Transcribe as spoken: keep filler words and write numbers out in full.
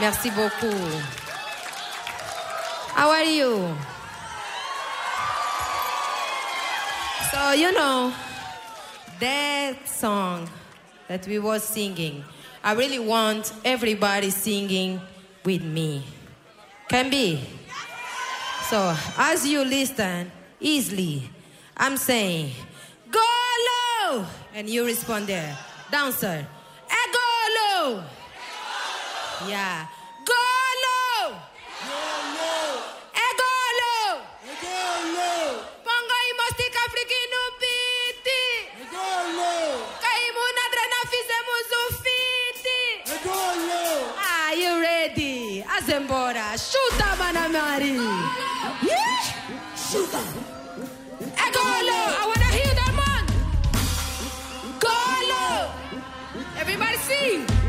Merci beaucoup. How are you? So, you know, that song that we were singing, I really want everybody singing with me. Can be? So, as you listen, easily, I'm saying, go low! And you respond there. Dancer, eh, go low! Yeah. Go low! Go low! Eh, go low! Go low! Pongo i mostik afrikinu piti! Go low! Kaimu na drena fizemos o fiti! Go low! Are you ready? Azembora, chuta, Manamari! Yeah! Chuta! Eh, go low! I wanna hear that man! Go low! Everybody sing!